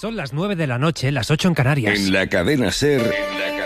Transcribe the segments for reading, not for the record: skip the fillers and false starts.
Son las 9 de la noche, las 8 en Canarias. En la cadena SER,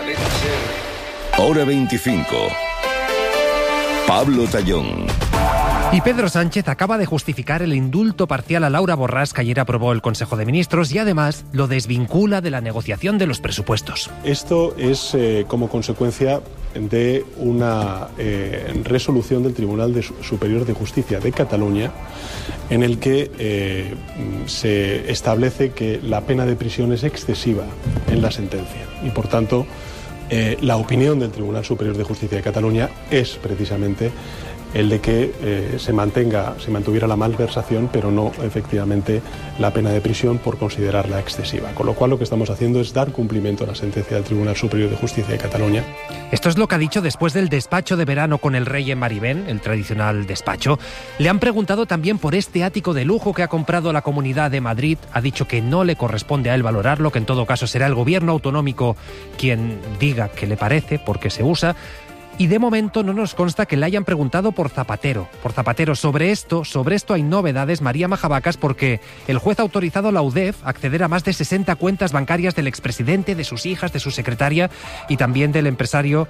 Hora 25. Pablo Tallón. Y Pedro Sánchez acaba de justificar el indulto parcial a Laura Borràs que ayer aprobó el Consejo de Ministros y además lo desvincula de la negociación de los presupuestos. Esto es como consecuencia de una resolución del Tribunal Superior de Justicia de Cataluña en el que se establece que la pena de prisión es excesiva en la sentencia y por tanto la opinión del Tribunal Superior de Justicia de Cataluña es precisamente el de que se mantuviera la malversación, pero no efectivamente la pena de prisión por considerarla excesiva. Con lo cual lo que estamos haciendo es dar cumplimiento a la sentencia del Tribunal Superior de Justicia de Cataluña. Esto es lo que ha dicho después del despacho de verano con el rey en Marivén, el tradicional despacho. Le han preguntado también por este ático de lujo que ha comprado la Comunidad de Madrid. Ha dicho que no le corresponde a él valorarlo, que en todo caso será el gobierno autonómico quien diga que le parece, porque se usa. Y de momento no nos consta que le hayan preguntado por Zapatero. Sobre esto hay novedades, María Majavacas, porque el juez ha autorizado a la UDEF a acceder a más de 60 cuentas bancarias del expresidente, de sus hijas, de su secretaria y también del empresario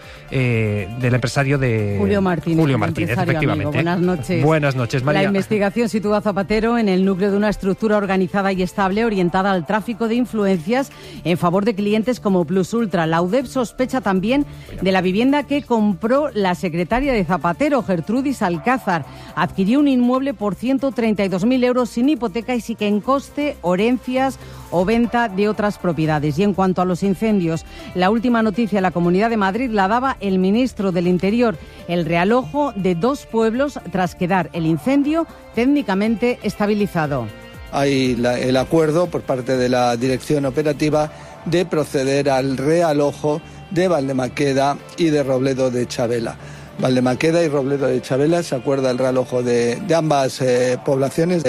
de Julio Martínez, efectivamente. Amigo. Buenas noches. Buenas noches, María. La investigación sitúa a Zapatero en el núcleo de una estructura organizada y estable orientada al tráfico de influencias en favor de clientes como Plus Ultra. La UDEF sospecha también de la vivienda que compró la secretaria de Zapatero, Gertrudis Alcázar. Adquirió un inmueble por 132.000 euros sin hipoteca y sin coste, herencias o venta de otras propiedades. Y en cuanto a los incendios, la última noticia en la Comunidad de Madrid la daba el ministro del Interior, el realojo de 2 pueblos tras quedar el incendio técnicamente estabilizado. Hay el acuerdo por parte de la dirección operativa de proceder al realojo de Valdemaqueda y de Robledo de Chavela. Valdemaqueda y Robledo de Chavela se acuerda el realojo de ambas poblaciones,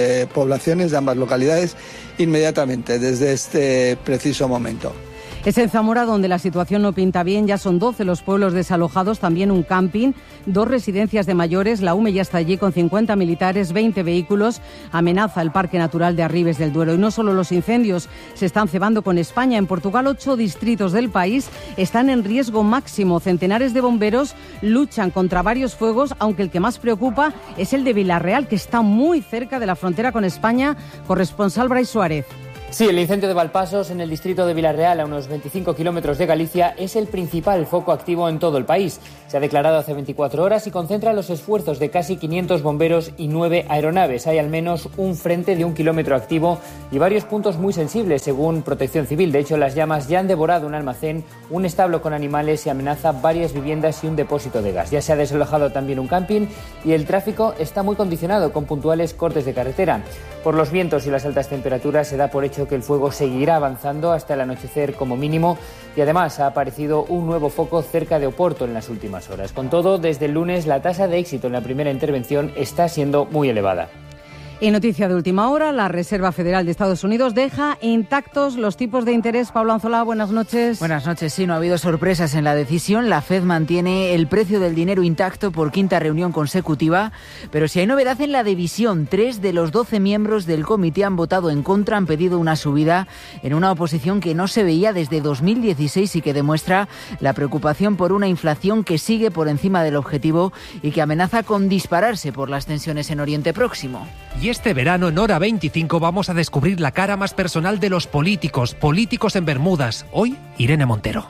de ambas localidades inmediatamente, desde este preciso momento. Es en Zamora donde la situación no pinta bien, ya son 12 los pueblos desalojados, también un camping, 2 residencias de mayores, la UME ya está allí con 50 militares, 20 vehículos, amenaza el Parque Natural de Arribes del Duero. Y no solo los incendios se están cebando con España, en Portugal 8 distritos del país están en riesgo máximo, centenares de bomberos luchan contra varios fuegos, aunque el que más preocupa es el de Vilarreal, que está muy cerca de la frontera con España. Corresponsal Brais Suárez. Sí, el incendio de Valpasos, en el distrito de Vilarreal, a unos 25 kilómetros de Galicia, es el principal foco activo en todo el país. Se ha declarado hace 24 horas y concentra los esfuerzos de casi 500 bomberos y 9 aeronaves. Hay al menos un frente de 1 kilómetro activo y varios puntos muy sensibles, según Protección Civil. De hecho, las llamas ya han devorado un almacén, un establo con animales y amenaza varias viviendas y un depósito de gas. Ya se ha desalojado también un camping y el tráfico está muy condicionado, con puntuales cortes de carretera. Por los vientos y las altas temperaturas se da por hecho que el fuego seguirá avanzando hasta el anochecer como mínimo y además ha aparecido un nuevo foco cerca de Oporto en las últimas horas. Con todo, desde el lunes la tasa de éxito en la primera intervención está siendo muy elevada. Y noticia de última hora, la Reserva Federal de Estados Unidos deja intactos los tipos de interés. Pablo Anzola, buenas noches. Buenas noches. Sí, no ha habido sorpresas en la decisión. La FED mantiene el precio del dinero intacto por 5ª reunión consecutiva, pero si hay novedad en la división. 3 de los 12 miembros del comité han votado en contra, han pedido una subida en una oposición que no se veía desde 2016 y que demuestra la preocupación por una inflación que sigue por encima del objetivo y que amenaza con dispararse por las tensiones en Oriente Próximo. Y este verano, en Hora 25, vamos a descubrir la cara más personal de los políticos en Bermudas. Hoy, Irene Montero.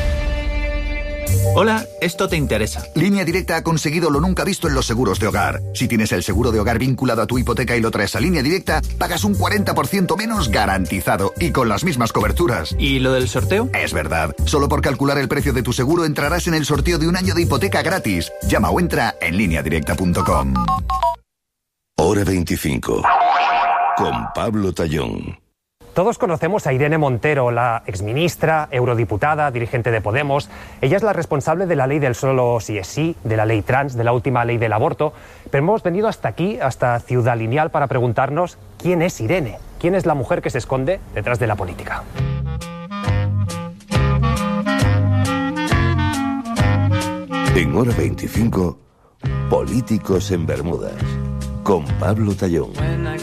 Hola, esto te interesa. Línea Directa ha conseguido lo nunca visto en los seguros de hogar. Si tienes el seguro de hogar vinculado a tu hipoteca y lo traes a Línea Directa, pagas un 40% menos garantizado y con las mismas coberturas. ¿Y lo del sorteo? Es verdad. Solo por calcular el precio de tu seguro entrarás en el sorteo de un año de hipoteca gratis. Llama o entra en lineadirecta.com. Hora 25. Con Pablo Tallón. Todos conocemos a Irene Montero, la exministra, eurodiputada, dirigente de Podemos. Ella es la responsable de la ley del solo sí es sí, de la ley trans, de la última ley del aborto. Pero hemos venido hasta aquí, hasta Ciudad Lineal, para preguntarnos quién es Irene, quién es la mujer que se esconde detrás de la política. En Hora 25, políticos en Bermudas. con Pablo Tallón.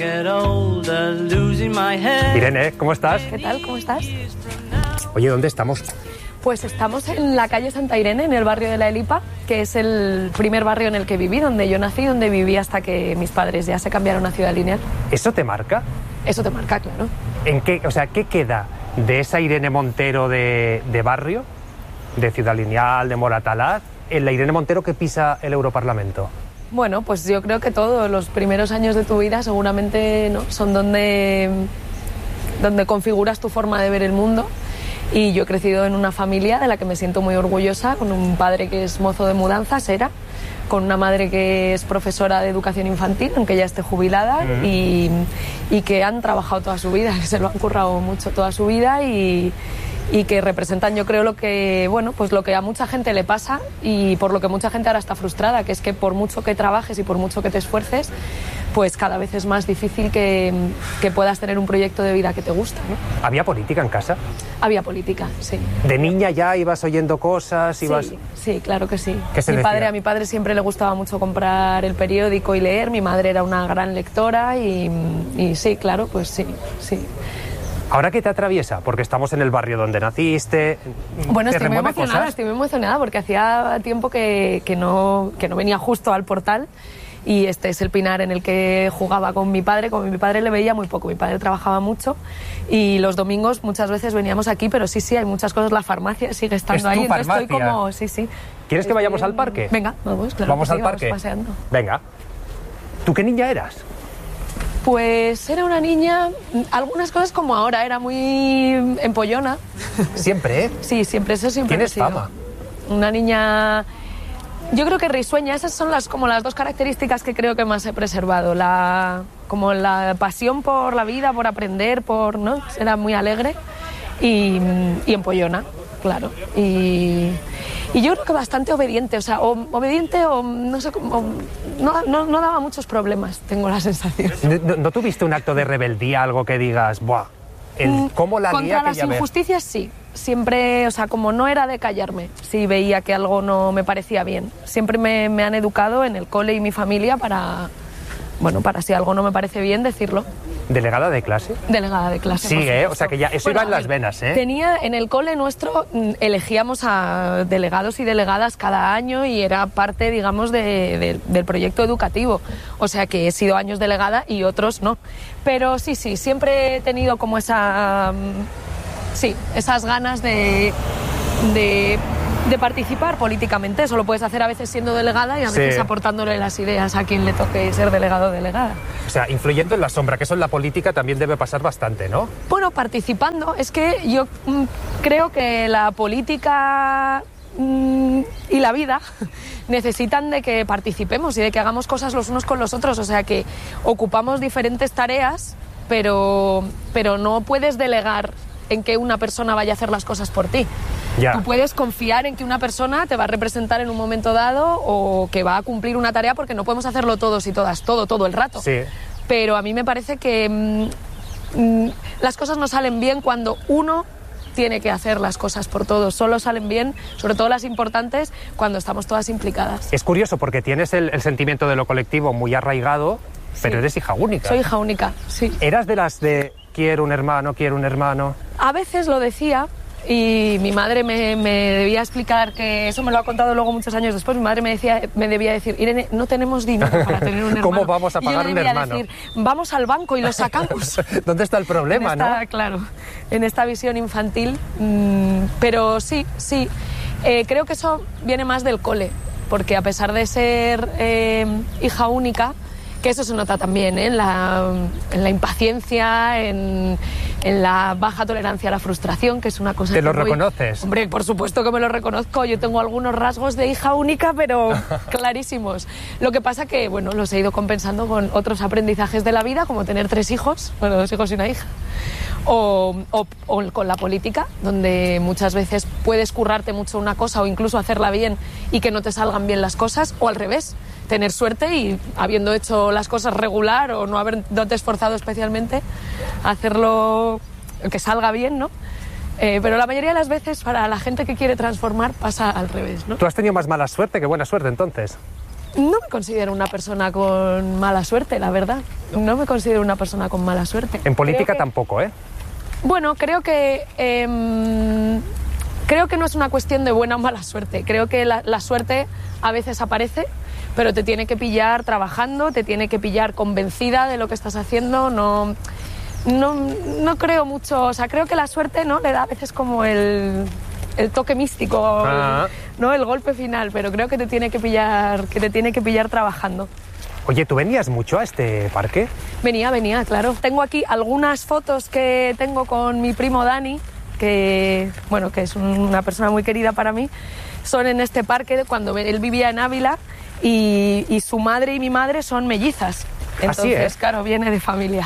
Irene, ¿cómo estás? ¿Qué tal? ¿Cómo estás? Oye, ¿dónde estamos? Pues estamos en la calle Santa Irene, en el barrio de La Elipa, que es el primer barrio en el que viví, donde yo nací, donde viví hasta que mis padres ya se cambiaron a Ciudad Lineal. ¿Eso te marca? Eso te marca, claro. ¿En qué, o sea, qué queda de esa Irene Montero de barrio, de Ciudad Lineal, de Moratalaz, en la Irene Montero que pisa el Europarlamento? Bueno, pues yo creo que todos los primeros años de tu vida seguramente, ¿no?, son donde configuras tu forma de ver el mundo. Y yo he crecido en una familia de la que me siento muy orgullosa, con un padre que es mozo de mudanzas, con una madre que es profesora de educación infantil, aunque ya esté jubilada, y que han trabajado toda su vida, que se lo han currado mucho toda su vida y que representan, yo creo, lo que a mucha gente le pasa y por lo que mucha gente ahora está frustrada, que es que por mucho que trabajes y por mucho que te esfuerces, pues cada vez es más difícil que puedas tener un proyecto de vida que te gusta, ¿no? ¿Había política en casa? Había política, sí. ¿De niña ya ibas oyendo cosas? Sí, claro que sí. ¿Qué se decía? A mi padre siempre le gustaba mucho comprar el periódico y leer, mi madre era una gran lectora y sí, claro, pues sí. ¿Ahora qué te atraviesa? Porque estamos en el barrio donde naciste. Bueno, estoy muy emocionada porque hacía tiempo que no venía justo al portal y este es el pinar en el que jugaba con mi padre. Con mi padre le veía muy poco, mi padre trabajaba mucho y los domingos muchas veces veníamos aquí, pero sí, hay muchas cosas, la farmacia sigue estando ahí, entonces estoy como, sí. ¿Quieres que vayamos al parque? Venga, vamos, claro. ¿Vamos al parque? Vamos paseando. Venga. ¿Tú qué niña eras? Pues era una niña, algunas cosas como ahora, era muy empollona. ¿Siempre, eh? Sí, siempre, eso siempre. ¿Tienes fama? Una niña, yo creo que risueña, esas son las dos características que creo que más he preservado. Como la pasión por la vida, por aprender, ¿no? Era muy alegre y empollona, claro. Y yo creo que bastante obediente, obediente o no sé, no daba muchos problemas, tengo la sensación. ¿No tuviste un acto de rebeldía, algo que digas, buah, cómo la lía Contra las injusticias sí, siempre, como no era de callarme, si veía que algo no me parecía bien. Siempre me han educado en el cole y mi familia para si algo no me parece bien, decirlo. ¿Delegada de clase? Delegada de clase. Sí, o sea que ya eso iba en las venas, ¿eh? Tenía, en el cole nuestro, elegíamos a delegados y delegadas cada año y era parte, digamos, del proyecto educativo. O sea que he sido años delegada y otros no. Pero sí, siempre he tenido como esas ganas de participar políticamente. Eso lo puedes hacer a veces siendo delegada y a veces aportándole las ideas a quien le toque ser delegado o delegada. O sea, influyendo en la sombra, que eso en la política también debe pasar bastante, ¿no? Bueno, participando. Es que yo creo que la política y la vida necesitan de que participemos y de que hagamos cosas los unos con los otros. O sea, que ocupamos diferentes tareas, pero no puedes delegar en que una persona vaya a hacer las cosas por ti. Ya. Tú puedes confiar en que una persona te va a representar en un momento dado o que va a cumplir una tarea, porque no podemos hacerlo todos y todas, todo el rato. Sí. Pero a mí me parece que las cosas no salen bien cuando uno tiene que hacer las cosas por todos. Solo salen bien, sobre todo las importantes, cuando estamos todas implicadas. Es curioso porque tienes el sentimiento de lo colectivo muy arraigado, pero eres hija única. Soy hija única, sí. ¿Eras de las de quiero un hermano? A veces lo decía. Y mi madre me debía explicar, que eso me lo ha contado luego muchos años después, mi madre me debía decir, Irene, no tenemos dinero para tener un hermano. ¿Cómo vamos a pagar un hermano? Decir, vamos al banco y lo sacamos. ¿Dónde está el problema, no? Claro, en esta visión infantil. Pero sí, creo que eso viene más del cole, porque a pesar de ser hija única, que eso se nota también, ¿eh? en la impaciencia, en la baja tolerancia a la frustración, que es una cosa... ¿Te lo reconoces? Hombre, por supuesto que me lo reconozco. Yo tengo algunos rasgos de hija única, pero clarísimos. Lo que pasa que, los he ido compensando con otros aprendizajes de la vida, como tener 3 hijos, 2 hijos y una hija. O con la política, donde muchas veces puedes currarte mucho una cosa o incluso hacerla bien y que no te salgan bien las cosas, o al revés, tener suerte y, habiendo hecho las cosas regular o no haberte esforzado especialmente, hacerlo que salga bien, ¿no? Pero la mayoría de las veces, para la gente que quiere transformar, pasa al revés, ¿no? ¿Tú has tenido más mala suerte que buena suerte, entonces? No me considero una persona con mala suerte, la verdad. No me considero una persona con mala suerte. En política tampoco, ¿eh? Bueno, creo que no es una cuestión de buena o mala suerte. Creo que la suerte a veces aparece, pero te tiene que pillar trabajando, te tiene que pillar convencida de lo que estás haciendo. No creo mucho, o sea, creo que la suerte, ¿no?, le da a veces como el toque místico, ¿no?, el golpe final, pero creo que te tiene que pillar trabajando. Oye, ¿tú venías mucho a este parque? Venía, claro. Tengo aquí algunas fotos que tengo con mi primo Dani, que es una persona muy querida para mí. Son en este parque cuando él vivía en Ávila y su madre y mi madre son mellizas. Entonces, claro, viene de familia.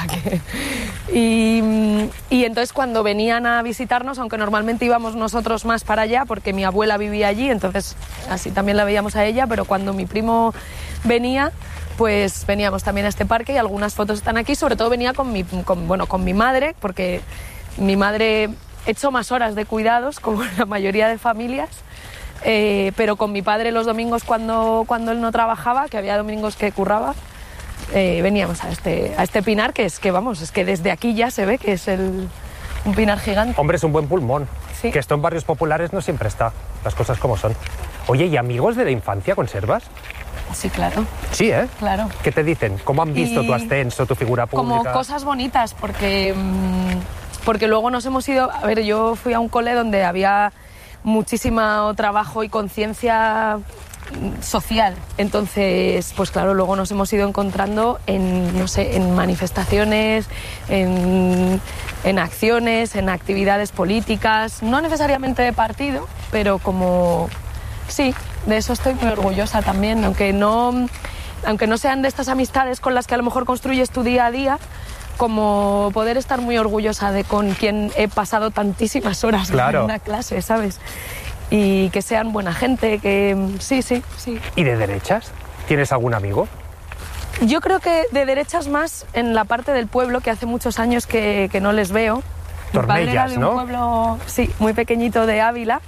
Y entonces cuando venían a visitarnos, aunque normalmente íbamos nosotros más para allá, porque mi abuela vivía allí, entonces así también la veíamos a ella, pero cuando mi primo venía, pues veníamos también a este parque y algunas fotos están aquí. Sobre todo venía con mi madre, porque mi madre echó más horas de cuidados, como la mayoría de familias. Pero con mi padre los domingos cuando él no trabajaba, que había domingos que curraba, veníamos a este pinar, que es que desde aquí ya se ve que es un pinar gigante. Hombre, es un buen pulmón. Sí. Que esto en barrios populares no siempre está, las cosas como son. Oye, ¿y amigos de la infancia conservas? Sí, claro. Sí, ¿eh? Claro. ¿Qué te dicen? ¿Cómo han visto tu ascenso, tu figura pública? Como cosas bonitas, porque luego nos hemos ido... A ver, yo fui a un cole donde había muchísimo trabajo y conciencia social. Entonces, pues claro, luego nos hemos ido encontrando en manifestaciones, en acciones, en actividades políticas, no necesariamente de partido, pero como... Sí, de eso estoy muy orgullosa también, aunque no sean de estas amistades con las que a lo mejor construyes tu día a día, como poder estar muy orgullosa de con quien he pasado tantísimas horas en una clase, ¿sabes? Y que sean buena gente, que sí. ¿Y de derechas? ¿Tienes algún amigo? Yo creo que de derechas más en la parte del pueblo, que hace muchos años que no les veo. Tornellas, mi padre era de un pueblo, sí, muy pequeñito de Ávila.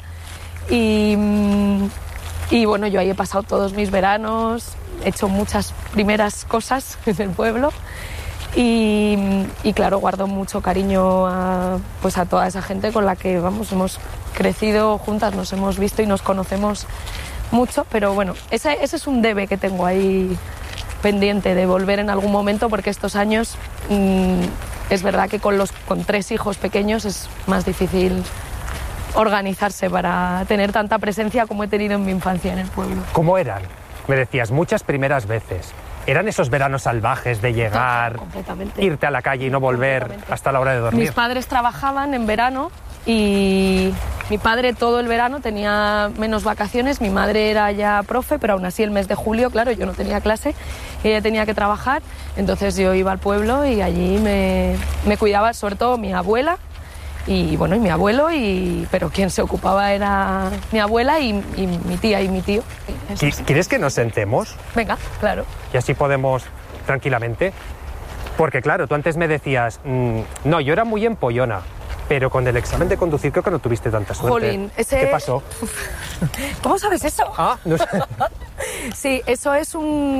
Y bueno, yo ahí he pasado todos mis veranos, he hecho muchas primeras cosas en el pueblo y claro, guardo mucho cariño a toda esa gente con la que hemos crecido juntas, nos hemos visto y nos conocemos mucho, pero bueno, ese es un debe que tengo ahí pendiente de volver en algún momento, porque estos años es verdad que con 3 hijos pequeños es más difícil organizarse para tener tanta presencia como he tenido en mi infancia en el pueblo. ¿Cómo eran? Me decías, muchas primeras veces. ¿Eran esos veranos salvajes de llegar, irte a la calle y no volver hasta la hora de dormir? Mis padres trabajaban en verano y mi padre todo el verano tenía menos vacaciones, mi madre era ya profe, pero aún así el mes de julio, claro, yo no tenía clase, ella tenía que trabajar, entonces yo iba al pueblo y allí me cuidaba sobre todo mi abuela, y bueno, y mi abuelo, pero quien se ocupaba era mi abuela y mi tía y mi tío. ¿Quieres que nos sentemos? Venga, claro. Y así podemos tranquilamente. Porque claro, tú antes me decías, no, yo era muy empollona, pero con el examen de conducir creo que no tuviste tanta suerte. Jolín, ¿Qué pasó? ¿Cómo sabes eso? No sé. Sí, eso es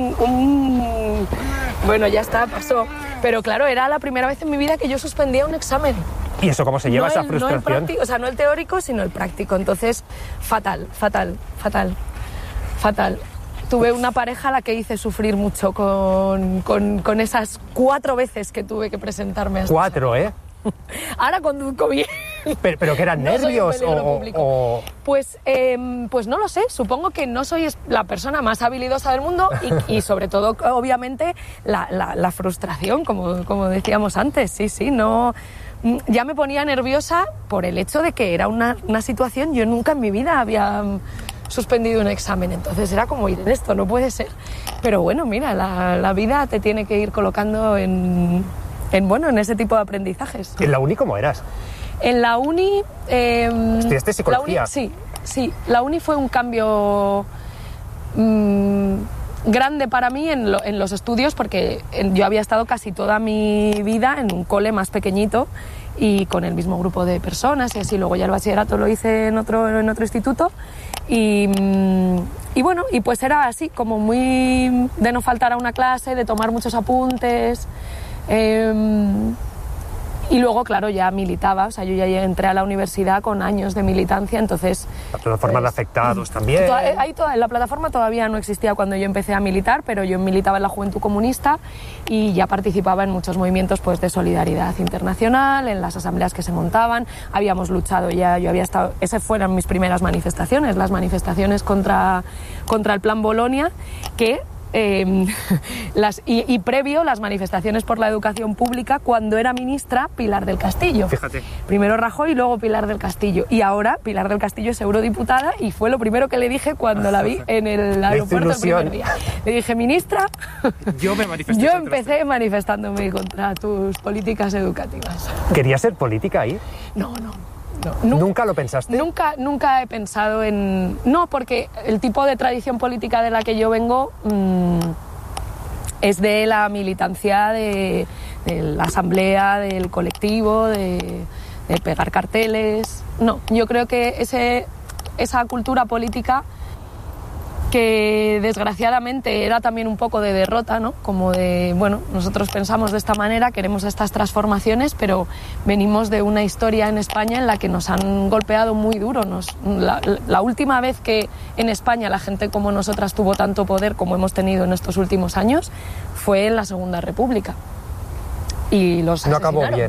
Bueno, ya está, pasó. Pero claro, era la primera vez en mi vida que yo suspendía un examen. ¿Y eso cómo se lleva, esa frustración? No el teórico, sino el práctico. Entonces, fatal. Tuve una pareja a la que hice sufrir mucho con esas 4 veces que tuve que presentarme. 4, ¿eh? Ahora conduzco bien. ¿Pero que eran nervios o...? Pues no lo sé. Supongo que no soy la persona más habilidosa del mundo y sobre todo, obviamente, la frustración, como decíamos antes. Sí, no... Ya me ponía nerviosa por el hecho de que era una situación... Yo nunca en mi vida había suspendido un examen, entonces era como ir en esto, no puede ser. Pero bueno, mira, la vida te tiene que ir colocando en ese tipo de aprendizajes. ¿En la uni cómo eras? En la uni... ¿Estudiaste psicología? Sí. La uni fue un cambio grande para mí en los estudios, porque yo había estado casi toda mi vida en un cole más pequeñito y con el mismo grupo de personas y así. Luego ya el bachillerato lo hice en otro instituto y bueno, y pues era así, como muy de no faltar a una clase, de tomar muchos apuntes. Y luego, claro, ya militaba, o sea, yo ya entré a la universidad con años de militancia, entonces... La plataforma de afectados también. La plataforma todavía no existía cuando yo empecé a militar, pero yo militaba en la Juventud Comunista y ya participaba en muchos movimientos pues, de solidaridad internacional, en las asambleas que se montaban, habíamos luchado ya, yo había estado... Esas fueron mis primeras manifestaciones, las manifestaciones contra el Plan Bolonia, que... y previo las manifestaciones por la educación pública cuando era ministra Pilar del Castillo. Fíjate. Primero Rajoy y luego Pilar del Castillo. Y ahora Pilar del Castillo es eurodiputada y fue lo primero que le dije cuando la vi en el aeropuerto el primer día. Le dije, ministra, yo empecé manifestándome contra tus políticas educativas. ¿Querías ser política ahí? No. ¿Nunca lo pensaste? Nunca he pensado en... No, porque el tipo de tradición política de la que yo vengo es de la militancia de la asamblea, del colectivo, de pegar carteles. No, yo creo que esa cultura política que desgraciadamente era también un poco de derrota, ¿no? Como de, bueno, nosotros pensamos de esta manera, queremos estas transformaciones, pero venimos de una historia en España en la que nos han golpeado muy duro. La última vez que en España la gente como nosotras tuvo tanto poder como hemos tenido en estos últimos años fue en la Segunda República. Y los asesinaron. No acabó bien.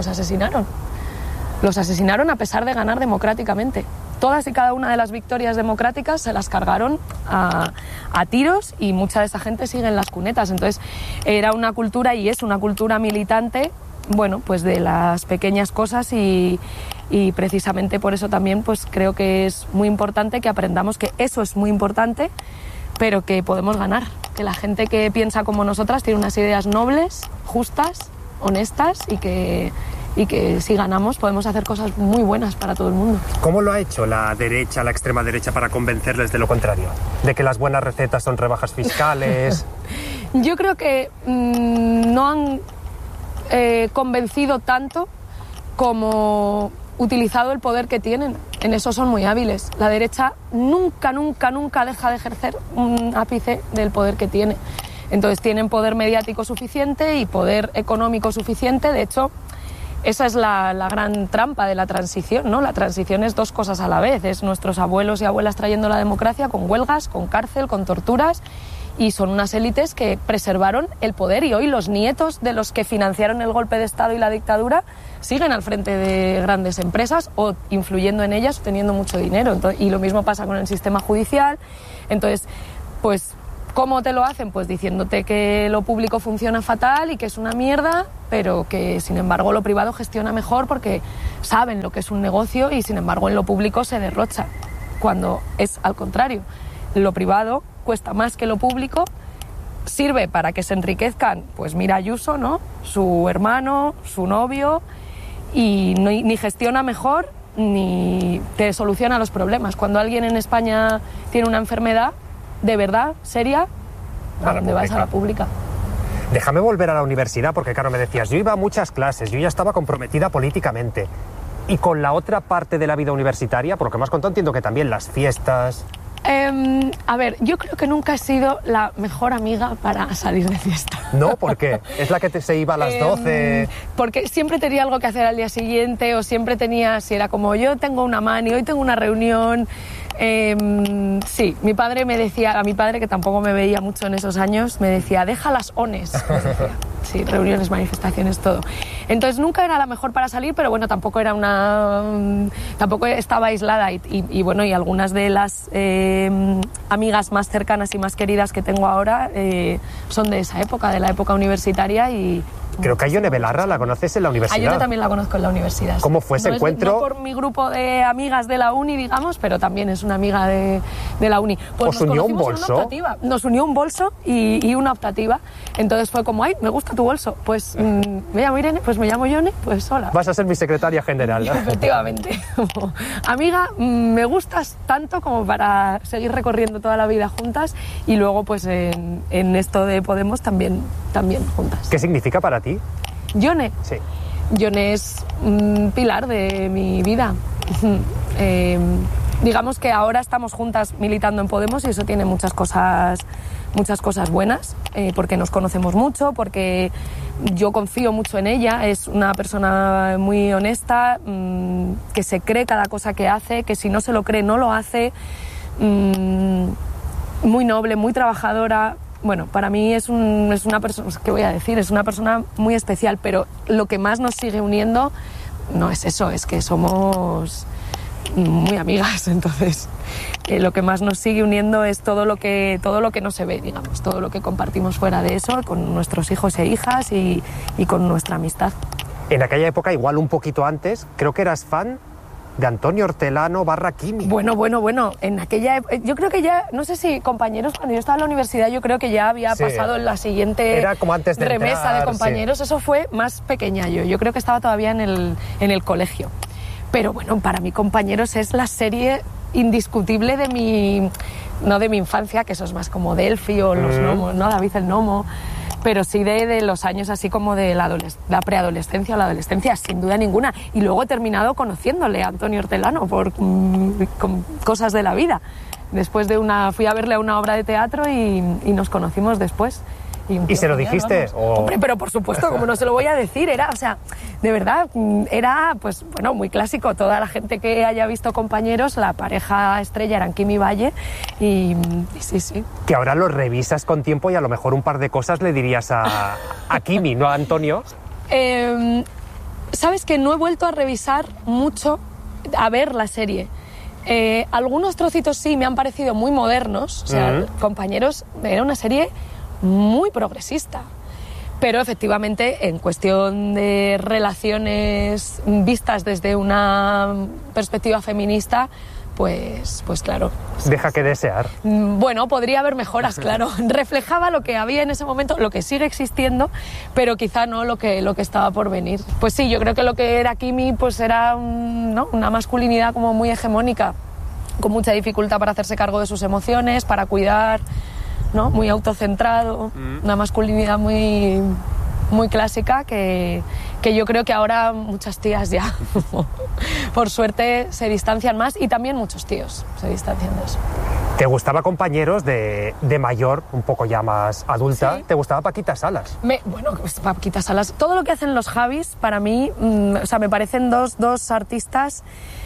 Los asesinaron a pesar de ganar democráticamente. Todas y cada una de las victorias democráticas se las cargaron a tiros y mucha de esa gente sigue en las cunetas. Entonces era una cultura y es una cultura militante, bueno, pues de las pequeñas cosas y precisamente por eso también pues creo que es muy importante que aprendamos que eso es muy importante, pero que podemos ganar, que la gente que piensa como nosotras tiene unas ideas nobles, justas, honestas y que si ganamos podemos hacer cosas muy buenas para todo el mundo. ¿Cómo lo ha hecho la derecha, la extrema derecha, para convencerles de lo contrario? ¿De que las buenas recetas son rebajas fiscales? Yo creo que no han convencido tanto como utilizado el poder que tienen. En eso son muy hábiles. La derecha nunca deja de ejercer un ápice del poder que tiene. Entonces tienen poder mediático suficiente y poder económico suficiente. De hecho, esa es la gran trampa de la transición, ¿no? La transición es dos cosas a la vez. Es nuestros abuelos y abuelas trayendo la democracia con huelgas, con cárcel, con torturas, y son unas élites que preservaron el poder y hoy los nietos de los que financiaron el golpe de Estado y la dictadura siguen al frente de grandes empresas o influyendo en ellas, teniendo mucho dinero. Entonces, y lo mismo pasa con el sistema judicial. Entonces, pues, ¿cómo te lo hacen? Pues diciéndote que lo público funciona fatal y que es una mierda, pero que sin embargo lo privado gestiona mejor porque saben lo que es un negocio y sin embargo en lo público se derrocha, cuando es al contrario. Lo privado cuesta más que lo público, sirve para que se enriquezcan, pues mira Ayuso, ¿no? Su hermano, su novio, y ni gestiona mejor ni te soluciona los problemas. Cuando alguien en España tiene una enfermedad de verdad, seria, ¿a dónde vas? A la pública. Déjame volver a la universidad, porque claro, me decías, yo iba a muchas clases, yo ya estaba comprometida políticamente. Y con la otra parte de la vida universitaria, por lo que me has contado, entiendo que también las fiestas... A ver, yo creo que nunca he sido la mejor amiga para salir de fiesta. ¿No? ¿Por qué? ¿Es la que se iba a las 12? Porque siempre tenía algo que hacer al día siguiente, o siempre tenía, si era como yo tengo una mani, hoy tengo una reunión... sí, mi padre me decía, a mi padre que tampoco me veía mucho en esos años, me decía, deja las ones, me decía. Sí, reuniones, manifestaciones, todo. Entonces nunca era la mejor para salir, pero bueno, tampoco estaba aislada y bueno, y algunas de las amigas más cercanas y más queridas que tengo ahora son de esa época, de la época universitaria y Creo que a Ione Belarra la conoces en la universidad. A Ione también la conozco en la universidad. ¿Cómo fue ese encuentro? No por mi grupo de amigas de la uni, digamos, pero también es una amiga de la uni. Pues ¿Os unió un bolso? Nos unió un bolso y una optativa. Entonces fue como, ay, me gusta tu bolso. Pues me llamo Irene, pues me llamo Ione, pues hola. Vas a ser mi secretaria general, ¿no? Efectivamente. Amiga, me gustas tanto como para seguir recorriendo toda la vida juntas y luego pues en esto de Podemos también juntas. ¿Qué significa para ti? Ione. Sí. Ione es un pilar de mi vida. Digamos que ahora estamos juntas militando en Podemos y eso tiene muchas cosas buenas, porque nos conocemos mucho, porque yo confío mucho en ella, es una persona muy honesta, que se cree cada cosa que hace, que si no se lo cree no lo hace, muy noble, muy trabajadora. Bueno, para mí es una persona, ¿qué voy a decir? Es una persona muy especial, pero lo que más nos sigue uniendo no es eso, es que somos muy amigas, entonces lo que más nos sigue uniendo es todo lo que no se ve, digamos, todo lo que compartimos fuera de eso, con nuestros hijos e hijas y con nuestra amistad. En aquella época, igual un poquito antes, creo que eras fan de Antonio Hortelano / Kimi. Bueno, en aquella yo creo que ya, no sé si compañeros, cuando yo estaba en la universidad yo creo que ya había pasado en la siguiente Era como antes de remesa entrar, de compañeros, sí. Eso fue más pequeña yo creo que estaba todavía en el colegio. Pero bueno, para mí Compañeros es la serie indiscutible no de mi infancia, que eso es más como Delphi o Los Gnomos, ¿no? David el Gnomo, pero sí de los años así como de la preadolescencia o la adolescencia, sin duda ninguna. Y luego he terminado conociéndole a Antonio Hortelano con cosas de la vida. Después fui a verle a una obra de teatro y nos conocimos después. ¿Y se lo dijiste? Hombre, pero por supuesto, como no se lo voy a decir, de verdad, era pues bueno, muy clásico. Toda la gente que haya visto Compañeros, la pareja estrella eran Kim y Valle y sí. Que ahora lo revisas con tiempo y a lo mejor un par de cosas le dirías a Kimi, ¿no a Antonio? Sabes que no he vuelto a revisar mucho, a ver la serie. Algunos trocitos sí me han parecido muy modernos, o sea, Compañeros era una serie muy progresista, pero efectivamente en cuestión de relaciones vistas desde una perspectiva feminista, pues claro. Deja que desear. Bueno, podría haber mejoras, claro. Reflejaba lo que había en ese momento, lo que sigue existiendo, pero quizá no lo que estaba por venir. Pues sí, yo creo que lo que era Kimi pues era una masculinidad como muy hegemónica, con mucha dificultad para hacerse cargo de sus emociones, para cuidar, ¿no? Muy autocentrado, una masculinidad muy, muy clásica que yo creo que ahora muchas tías ya, por suerte, se distancian más y también muchos tíos se distancian de eso. ¿Te gustaba Compañeros de mayor, un poco ya más adulta? Sí. ¿Te gustaba Paquita Salas? Bueno, pues Paquita Salas, todo lo que hacen los Javis, para mí, me parecen dos artistas,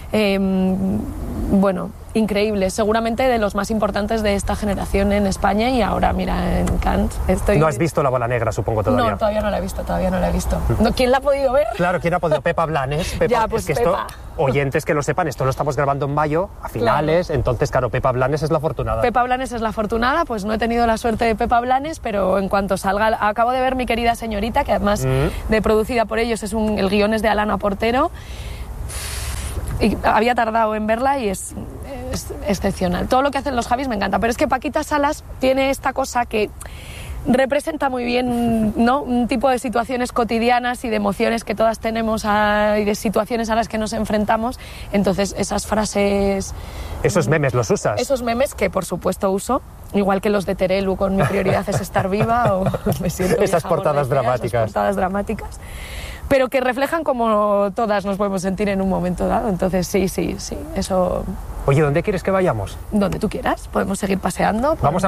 increíbles, seguramente de los más importantes de esta generación en España y ahora, mira, en Cannes estoy... ¿No has visto La Bola Negra, supongo, todavía? No, todavía no la he visto. ¿Quién la ha podido ver? Claro, ¿quién ha podido? Pepa Blanes. Ya, pues es que Pepa. Oyentes que lo sepan, esto lo estamos grabando en mayo, a finales, claro. Entonces, claro, Pepa Blanes es la afortunada. Pepa Blanes es la afortunada, pues no he tenido la suerte de Pepa Blanes, pero en cuanto salga... Acabo de ver Mi querida señorita, que además de producida por ellos, el guión es de Alana Portero, y había tardado en verla y es excepcional. Todo lo que hacen los Javis me encanta, pero es que Paquita Salas tiene esta cosa que representa muy bien, ¿no? Un tipo de situaciones cotidianas y de emociones que todas tenemos y de situaciones a las que nos enfrentamos. Entonces esas frases... ¿Esos memes los usas? Esos memes que por supuesto uso, igual que los de Terelu con Mi prioridad es estar viva o Me siento esas portadas dramáticas. Esas portadas dramáticas. Pero que reflejan como todas nos podemos sentir en un momento dado. Entonces sí, eso... Oye, ¿dónde quieres que vayamos? Donde tú quieras, podemos seguir paseando. Vamos a